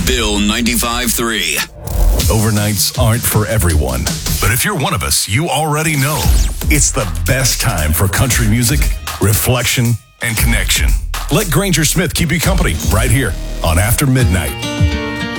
Bill 95.3. Overnights aren't for everyone, but if you're one of us, you already know it's the best time for country music, reflection, and connection. Let Granger Smith keep you company right here on After Midnight.